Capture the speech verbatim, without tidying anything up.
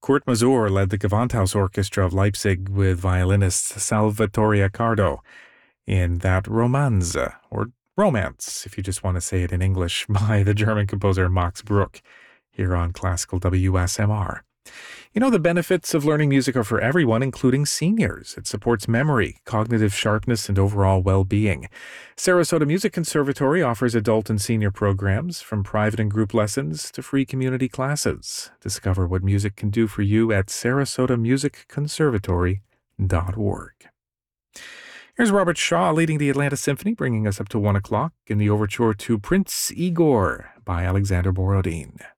Kurt Masur led the Gewandhaus Orchestra of Leipzig with violinist Salvatore Accardo in that Romanze, or Romance, if you just want to say it in English, by the German composer Max Bruch, here on Classical W S M R. You know, the benefits of learning music are for everyone, including seniors. It supports memory, cognitive sharpness, and overall well-being. Sarasota Music Conservatory offers adult and senior programs, from private and group lessons to free community classes. Discover what music can do for you at sarasota music conservatory dot org. Here's Robert Shaw leading the Atlanta Symphony, bringing us up to one o'clock in the overture to Prince Igor by Alexander Borodin.